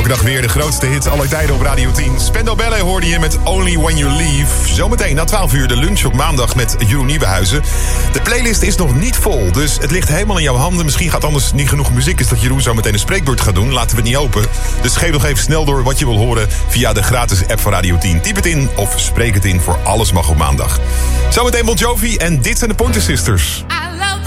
dag weer de grootste hits aller tijden op Radio 10. Spandau Ballet hoorde je met Only When You Leave. Zometeen na 12 uur de lunch op maandag met Jeroen Nieuwenhuizen. De playlist is nog niet vol, dus het ligt helemaal in jouw handen. Misschien gaat anders niet genoeg muziek, is dat Jeroen zo meteen een spreekbeurt gaat doen. Laten we het niet open. Dus geef nog even snel door wat je wil horen via de gratis app van Radio 10. Typ het in of spreek het in, voor alles mag op maandag. Zometeen Bon Jovi en dit zijn de Pointer Sisters.